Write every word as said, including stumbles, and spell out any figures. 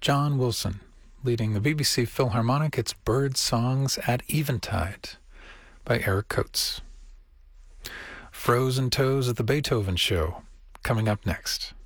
John Wilson, leading the B B C Philharmonic. It's Bird Songs at Eventide by Eric Coates. Frozen Toes at the Beethoven Show, coming up next.